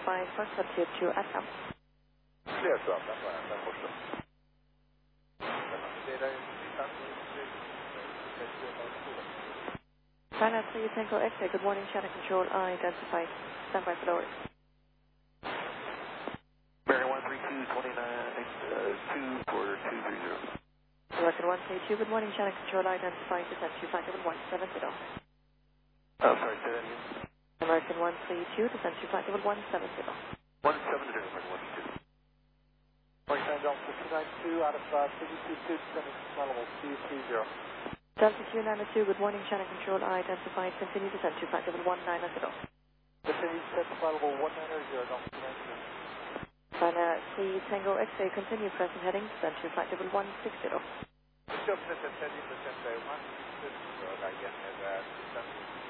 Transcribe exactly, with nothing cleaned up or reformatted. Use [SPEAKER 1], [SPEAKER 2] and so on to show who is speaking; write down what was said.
[SPEAKER 1] identify first subject to Atom.
[SPEAKER 2] Clear to Atom, den första. Det är där
[SPEAKER 1] China three Tango X-ray, good morning, China Control, identified. Stand by for the order.
[SPEAKER 3] Barry one three two, twenty-nine, uh, two, quarter two three zero.
[SPEAKER 1] American one three two, good morning, China Control, identified. Descent to flight level one seven zero.
[SPEAKER 3] Oh, sorry, say that again.
[SPEAKER 1] American one three two, descent to flight level one seven zero.
[SPEAKER 3] one seven zero, American one two.
[SPEAKER 2] American Delta two nine two out of uh, City two two, descending to flight level two three zero.
[SPEAKER 1] Delta two nine two, good morning, China Control, identified. Continue descent to flight level one nine zero.
[SPEAKER 2] Continue descent to flight level one nine zero, Delta two nine two.
[SPEAKER 1] China three Tango X-ray, continue present heading, descent to flight level one six zero.
[SPEAKER 2] Just descent heading, descent to one six zero, again, as a descent.